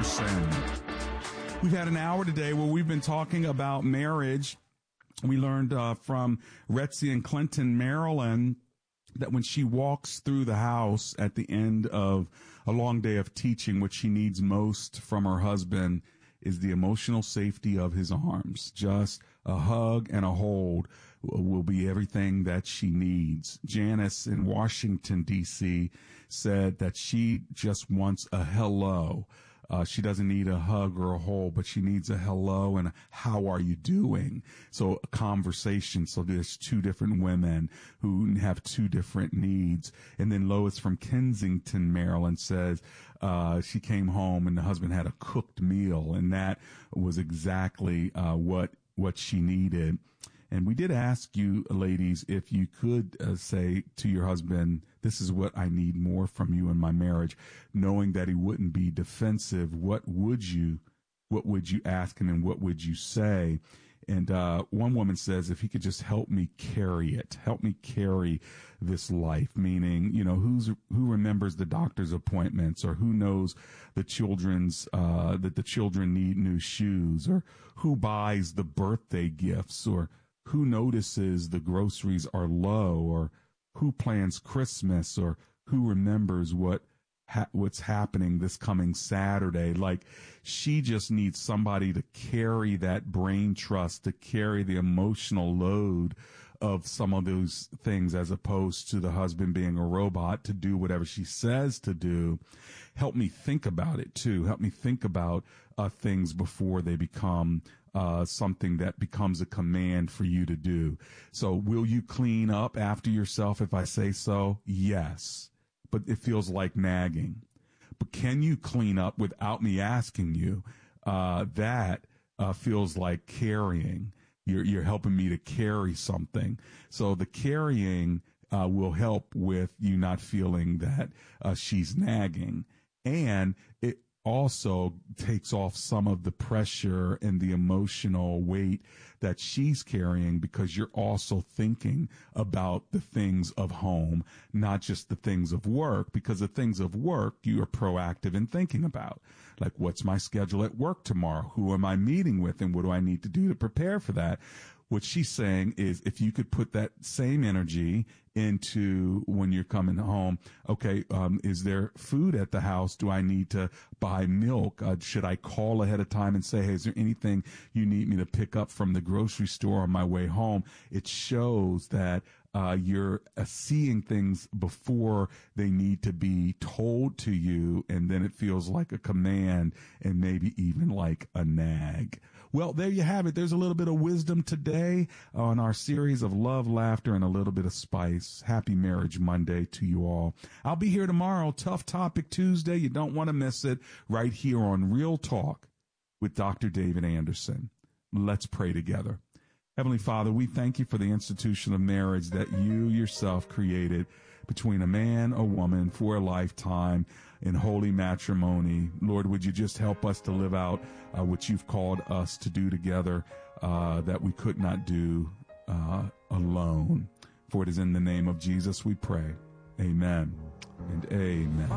Anderson. We've had an hour today where we've been talking about marriage. We learned from Retzi in Clinton, Maryland, that when she walks through the house at the end of a long day of teaching, what she needs most from her husband is the emotional safety of his arms. Just a hug and a hold will be everything that she needs. Janice in Washington, D.C. said that she just wants a hello. She doesn't need a hug or a hold, but she needs a hello and a how are you doing? So a conversation. So there's two different women who have two different needs. And then Lois from Kensington, Maryland says, she came home and the husband had a cooked meal, and that was exactly, what she needed. And we did ask you, ladies, if you could say to your husband, this is what I need more from you in my marriage, knowing that he wouldn't be defensive. What would you ask him and what would you say? And one woman says, if he could just help me carry this life, meaning, who remembers the doctor's appointments, or who knows the children's, that the children need new shoes, or who buys the birthday gifts, or who notices the groceries are low, or who plans Christmas, or who remembers what's happening this coming Saturday. Like, she just needs somebody to carry that brain trust, to carry the emotional load of some of those things, as opposed to the husband being a robot to do whatever she says to do. Help me think about it too. Help me think about things before they become something that becomes a command for you to do. So will you clean up after yourself if I say so? Yes. But it feels like nagging. But can you clean up without me asking you? That feels like carrying. You're helping me to carry something. So the carrying will help with you not feeling that she's nagging. And it also takes off some of the pressure and the emotional weight that she's carrying, because you're also thinking about the things of home, not just the things of work, because the things of work you are proactive in thinking about. Like, what's my schedule at work tomorrow? Who am I meeting with? And what do I need to do to prepare for that? What she's saying is, if you could put that same energy into when you're coming home, okay, is there food at the house? Do I need to buy milk? Should I call ahead of time and say, hey, is there anything you need me to pick up from the grocery store on my way home? It shows that you're seeing things before they need to be told to you, and then it feels like a command and maybe even like a nag. Well, there you have it. There's a little bit of wisdom today on our series of love, laughter, and a little bit of spice. Happy Marriage Monday to you all. I'll be here tomorrow. Tough Topic Tuesday. You don't want to miss it, right here on Real Talk with Dr. David Anderson. Let's pray together. Heavenly Father, we thank you for the institution of marriage that you yourself created between a man, a woman, for a lifetime in holy matrimony. Lord, would you just help us to live out what you've called us to do together, that we could not do alone. For it is in the name of Jesus we pray. Amen and amen.